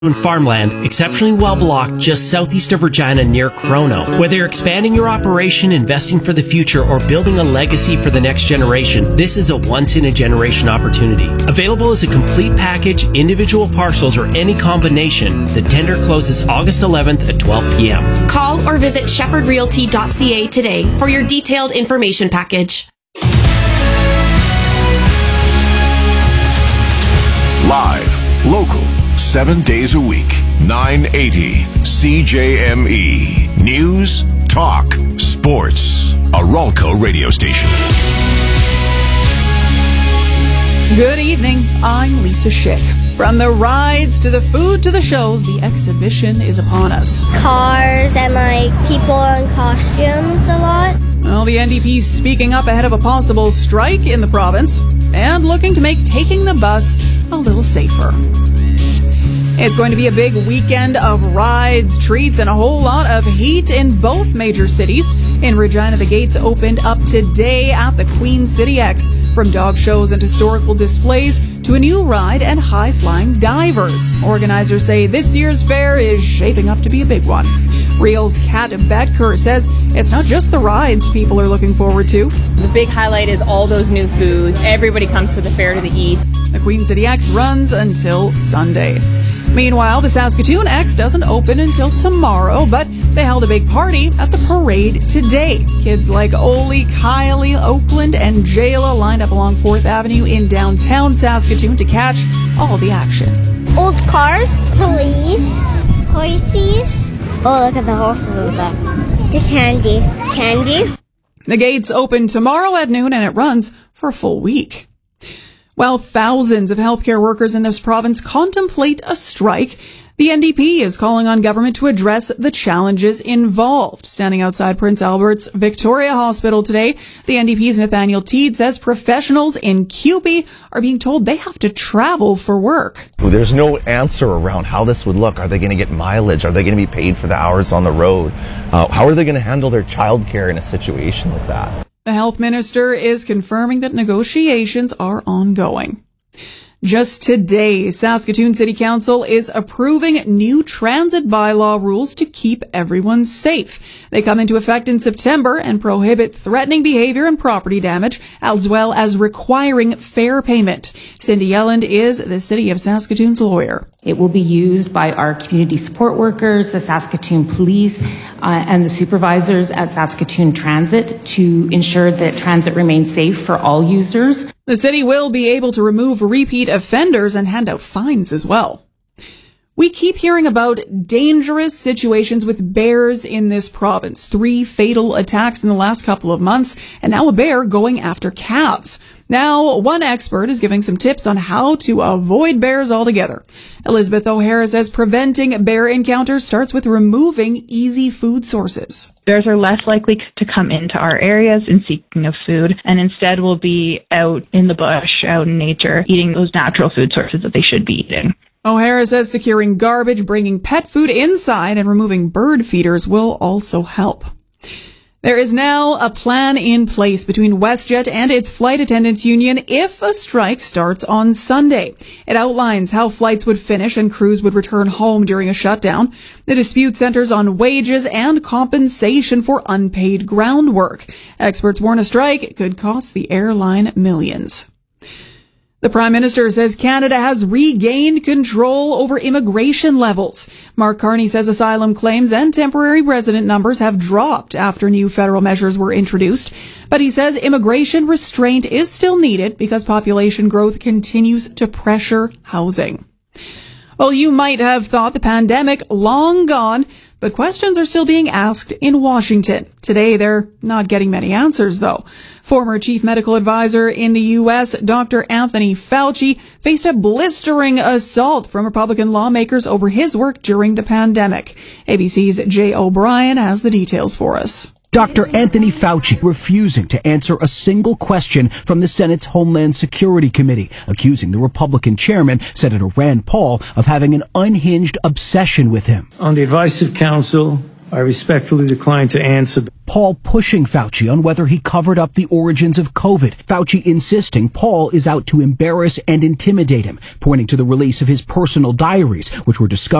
Farmland, exceptionally well blocked just southeast of Regina near Chrono. Whether you're expanding your operation, investing for the future, or building a legacy for the next generation, this is a once-in-a-generation opportunity. Available as a complete package, individual parcels, or any combination, the tender closes August 11th at 12 p.m. Call or visit shepherdrealty.ca today for your detailed information package. Live, local, 7 days a week, 980 CJME. News, talk, sports. A Ralco radio station. Good evening. I'm Lisa Schick. From the rides to the food to the shows, the exhibition is upon us. Cars and people in costumes a lot. Well, the NDP's speaking up ahead of a possible strike in the province and looking to make taking the bus a little safer. It's going to be a big weekend of rides, treats, and a whole lot of heat in both major cities. In Regina, the gates opened up today at the Queen City X. From dog shows and historical displays to a new ride and high-flying divers. Organizers say this year's fair is shaping up to be a big one. Real's Kat Betker says it's not just the rides people are looking forward to. The big highlight is all those new foods. Everybody comes to the fair to eat. The Queen City X runs until Sunday. Meanwhile, the Saskatoon X doesn't open until tomorrow, but they held a big party at the parade today. Kids like Oli, Kylie, Oakland, and Jayla lined up along 4th Avenue in downtown Saskatoon to catch all the action. Old cars, police, horses. Oh, look at the horses over there. The candy. The gates open tomorrow at noon and it runs for a full week. While thousands of healthcare workers in this province contemplate a strike, the NDP is calling on government to address the challenges involved. Standing outside Prince Albert's Victoria Hospital today, the NDP's Nathaniel Teed says professionals in QB are being told they have to travel for work. There's no answer around how this would look. Are they going to get mileage? Are they going to be paid for the hours on the road? How are they going to handle their childcare in a situation like that? The health minister is confirming that negotiations are ongoing. Just today, Saskatoon City Council is approving new transit bylaw rules to keep everyone safe. They come into effect in September and prohibit threatening behavior and property damage, as well as requiring fare payment. Cindy Yelland is the City of Saskatoon's lawyer. It will be used by our community support workers, the Saskatoon Police, and the supervisors at Saskatoon Transit to ensure that transit remains safe for all users. The city will be able to remove repeat offenders and hand out fines as well. We keep hearing about dangerous situations with bears in this province. 3 fatal attacks in the last couple of months, and now a bear going after calves. Now, one expert is giving some tips on how to avoid bears altogether. Elizabeth O'Hara says preventing bear encounters starts with removing easy food sources. Bears are less likely to come into our areas in seeking of food, and instead will be out in the bush, out in nature, eating those natural food sources that they should be eating. O'Hara says securing garbage, bringing pet food inside, and removing bird feeders will also help. There is now a plan in place between WestJet and its flight attendants union if a strike starts on Sunday. It outlines how flights would finish and crews would return home during a shutdown. The dispute centers on wages and compensation for unpaid ground work. Experts warn a strike could cost the airline millions. The Prime Minister says Canada has regained control over immigration levels. Mark Carney says asylum claims and temporary resident numbers have dropped after new federal measures were introduced. But he says immigration restraint is still needed because population growth continues to pressure housing. Well, you might have thought the pandemic long gone, but questions are still being asked in Washington. Today, they're not getting many answers, though. Former chief medical advisor in the U.S., Dr. Anthony Fauci, faced a blistering assault from Republican lawmakers over his work during the pandemic. ABC's Jay O'Brien has the details for us. Dr. Anthony Fauci refusing to answer a single question from the Senate's Homeland Security Committee, accusing the Republican chairman, Senator Rand Paul, of having an unhinged obsession with him. On the advice of counsel, I respectfully decline to answer. Paul pushing Fauci on whether he covered up the origins of COVID. Fauci insisting Paul is out to embarrass and intimidate him, pointing to the release of his personal diaries, which were discovered